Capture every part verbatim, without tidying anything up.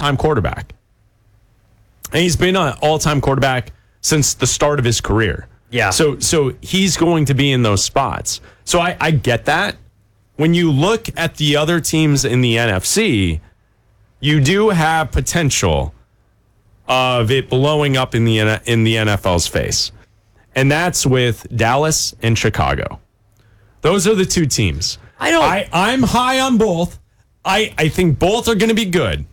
all-time quarterback. And he's been an all-time quarterback since the start of his career. Yeah. So so he's going to be in those spots. So I, I get that. When you look at the other teams in the N F C, you do have potential of it blowing up in the in the N F L's face. And that's with Dallas and Chicago. Those are the two teams. I don't I, I'm high on both. I, I think both are going to be good.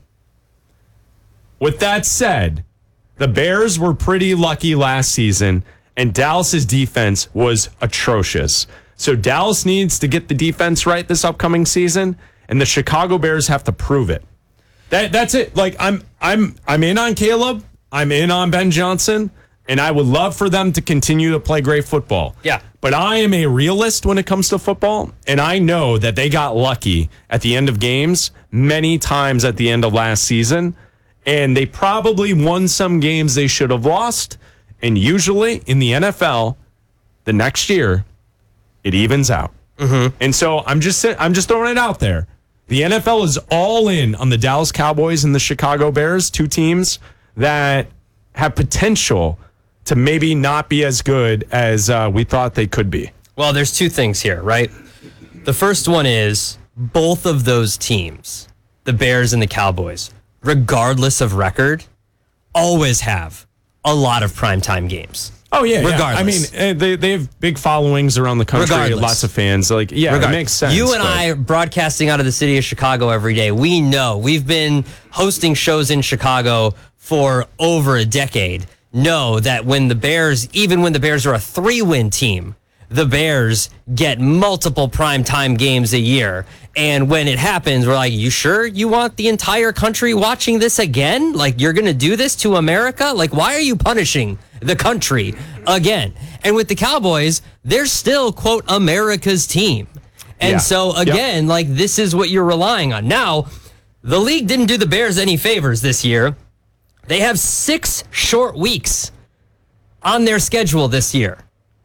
With that said, the Bears were pretty lucky last season, and Dallas's defense was atrocious. So Dallas needs to get the defense right this upcoming season, and the Chicago Bears have to prove it. That that's it. Like I'm I'm I'm in on Caleb. I'm in on Ben Johnson, and I would love for them to continue to play great football. Yeah. But I am a realist when it comes to football, and I know that they got lucky at the end of games many times at the end of last season, and they probably won some games they should have lost. And usually in the N F L, the next year, it evens out. Mm-hmm. And so I'm just I'm just throwing it out there. The N F L is all in on the Dallas Cowboys and the Chicago Bears, two teams that have potential to maybe not be as good as uh, we thought they could be. Well, there's two things here, right? The first one is both of those teams, the Bears and the Cowboys, regardless of record, always have a lot of primetime games. Oh, yeah. Regardless. Yeah. I mean, they, they have big followings around the country, Regardless. lots of fans. Like, yeah, Regardless. it makes sense. You and but... I broadcasting out of the city of Chicago every day. We know we've been hosting shows in Chicago for over a decade. Know that when the Bears, even when the Bears are a three-win team, the Bears get multiple primetime games a year. And when it happens, we're like, you sure you want the entire country watching this again? Like, you're going to do this to America? Like, why are you punishing the country again? And with the Cowboys, they're still, quote, America's team. And Yeah. so, again, Yep. like, this is what you're relying on. Now, the league didn't do the Bears any favors this year. They have six short weeks on their schedule this year.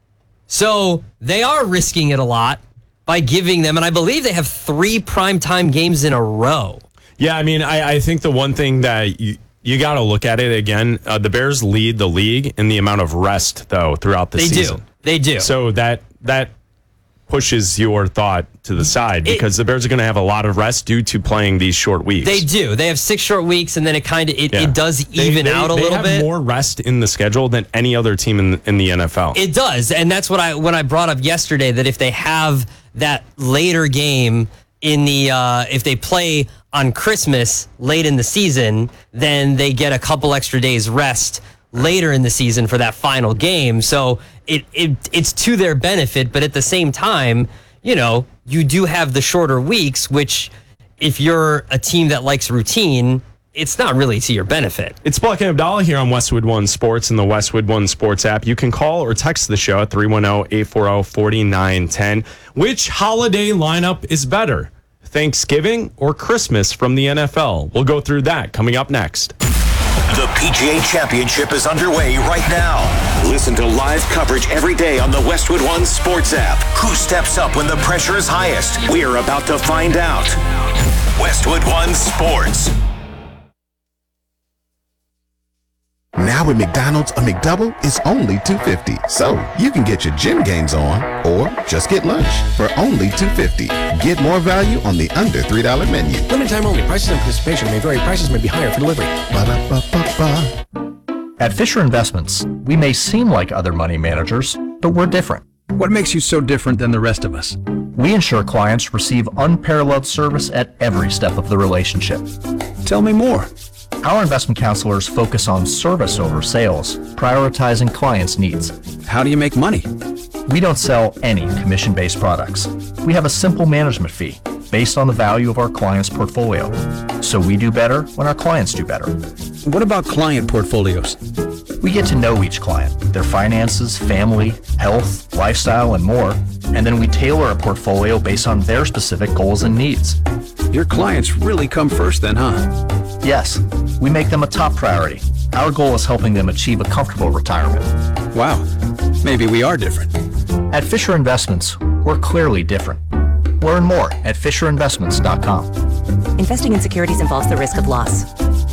So they are risking it a lot by giving them, and I believe they have three primetime games in a row. Yeah, I mean, I, I think the one thing that you, you got to look at it again, uh, the Bears lead the league in the amount of rest, though, throughout the They season. do. They do. So that that pushes your thought to the side because It- the Bears are going to have a lot of rest due to playing these short weeks. They do. They have six short weeks, and then it kind of it, Yeah. it does They- even they- out a they little have bit. more rest in the schedule than any other team in in the N F L. It does, and that's what I when I brought up yesterday that if they have that later game in the uh, if they play on Christmas late in the season, then they get a couple extra days rest later in the season for that final game. So it, it it's to their benefit, but at the same time, you know, you do have the shorter weeks, which if you're a team that likes routine, it's not really to your benefit. It's Buck and Abdallah here on Westwood One Sports and the Westwood One Sports app. You can call or text the show at three one zero, eight four zero, four nine one zero. Which holiday lineup is better, Thanksgiving or Christmas from the N F L? We'll go through that coming up next. The P G A Championship is underway right now. Listen to live coverage every day on the Westwood One Sports app. Who steps up when the pressure is highest? We're about to find out. Westwood One Sports. Now at McDonald's, a McDouble is only two dollars and fifty cents. So you can get your gym games on or just get lunch for only two dollars and fifty cents. Get more value on the under three dollar menu. Limited time only. Prices and participation may vary. Prices may be higher for delivery. Ba-da-ba-ba-ba. At Fisher Investments, we may seem like other money managers, but we're different. What makes you so different than the rest of us? We ensure clients receive unparalleled service at every step of the relationship. Tell me more. Our investment counselors focus on service over sales, prioritizing clients' needs. How do you make money? We don't sell any commission-based products. We have a simple management fee based on the value of our clients' portfolio. So we do better when our clients do better. What about client portfolios? We get to know each client, their finances, family, health, lifestyle, and more, and then we tailor a portfolio based on their specific goals and needs. Your clients really come first then, huh? Yes, we make them a top priority. Our goal is helping them achieve a comfortable retirement. Wow, maybe we are different. At Fisher Investments, we're clearly different. Learn more at fisher investments dot com. Investing in securities involves the risk of loss.